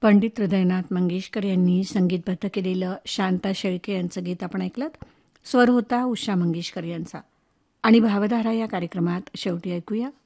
पंडित हृदयनाथ मंगेशकर यांनी संगीतबद्ध केलेलं शांता शेळके यांचं गीत आपण ऐकलं. स्वर होता उषा मंगेशकर यांचा. आणि भावधारा या कार्यक्रमात शेवटी ऐकूया